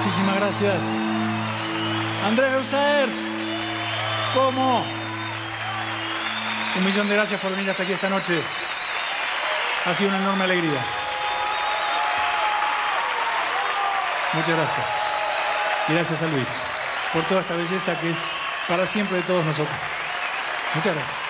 Muchísimas gracias. Andrés Beusaer, ¿cómo? 1.000.000 de gracias por venir hasta aquí esta noche. Ha sido una enorme alegría. Muchas gracias. Y gracias a Luis por toda esta belleza que es para siempre de todos nosotros. Muchas gracias.